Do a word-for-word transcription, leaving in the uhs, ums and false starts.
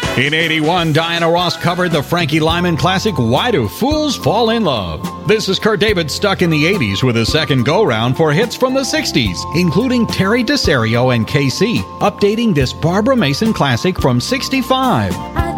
In eighty-one, Diana Ross covered the Frankie Lyman classic, Why Do Fools Fall in Love? This is Kurt David stuck in the eighties with a second go-round for hits from the sixties, including Terry DeSario and K C, updating this Barbara Mason classic from sixty-five. I